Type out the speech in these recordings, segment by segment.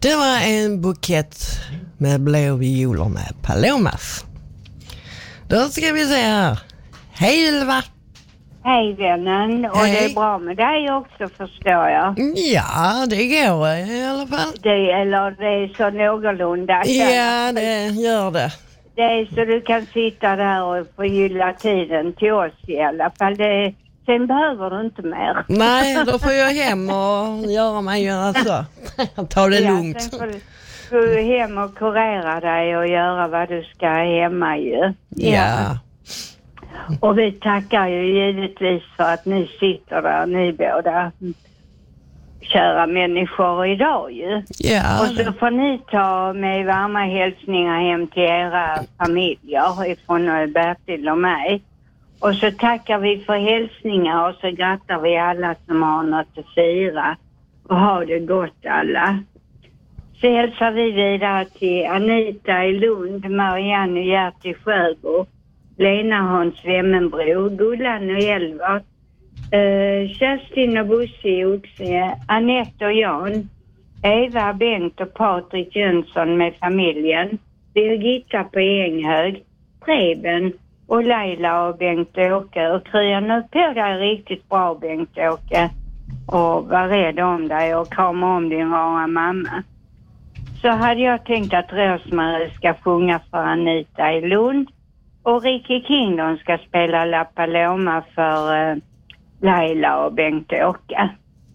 Det var en bukett med blå violer med Palomas. Då ska vi se här. Hej Ylva! Hej vännen, och det är bra med dig också förstår jag. Ja, det går i alla fall. Det är så någorlunda. Ja, det gör det. Det är så du kan sitta där och förgylla tiden till oss i alla fall. Sen behöver du inte mer. Nej, då får jag hem och göra mig alltså. Ta det lugnt. Sen får du hem och kurera dig och göra vad du ska hemma ju. Ja. Och vi tackar ju givetvis för att ni sitter där, ni båda kära människor idag ju. Ja. Och så får ni ta med varma hälsningar hem till era familjer ifrån Bertil och mig. Och så tackar vi för hälsningar och så grattar vi alla som har något att fira. Och ha det gott alla. Så hälsar vi vidare till Anita i Lund, Marianne och Gert i Sjöbo, Lena Hans Wemmenbro, Gullan och Elvart, Kerstin och Bosse i Oxie, Annette och Jan, Eva, Bengt och Patrik Jönsson med familjen, Birgitta på Enghög, Preben och Leila och Bengt-Åke. Och krya nu på dig riktigt bra Bengt-Åke och var rädd om dig och krama om din rara mamma. Så hade jag tänkt att Rosmarie ska sjunga för Anita i Lund och Ricky Kingdom ska spela La Paloma för Leila och Bengt-Åke.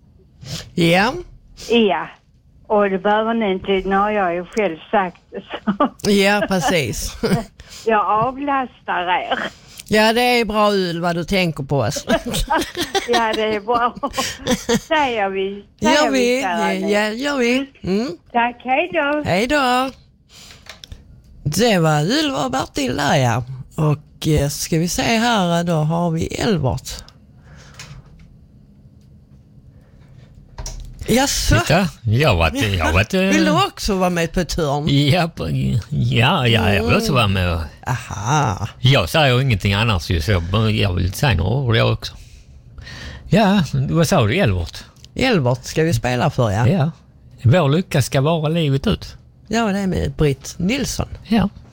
Ja. Ja, och det behöver ni inte, när jag ju själv sagt det så. Ja, precis. Jag avlastar er. Ja, det är bra Ylva, du tänker på oss. Ja, det är bra. Säger vi. Gör vi. Ja, gör vi. Mm. Tack, hej då. Hej då. Det var Ylva och Bertil där, ja. Och ska vi se här, då har vi Elvart. Jaså? Jag var Vill du också vara med på turn? Ja, jag vill också vara med. Aha. Jag säger ingenting annars ju, så jag vill säga några ord jag också. Ja, vad sa du, Elvart? Elvart ska vi spela för, ja. Ja. Vår lycka ska vara livet ut. Ja, det är med Britt Nilsson. Ja.